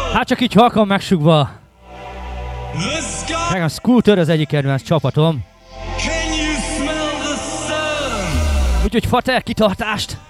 Hát csak így halkan megsugva. Nekem Scooter az egyik kedvenc csapatom. Úgyhogy Fater, kitartást!